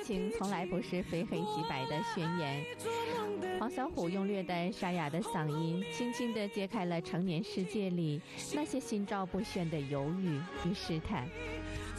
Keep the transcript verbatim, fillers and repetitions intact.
情从来不是非黑即白的宣言。黄小琥用略带沙哑的嗓音，轻轻地揭开了成年世界里那些心照不宣的犹豫与试探。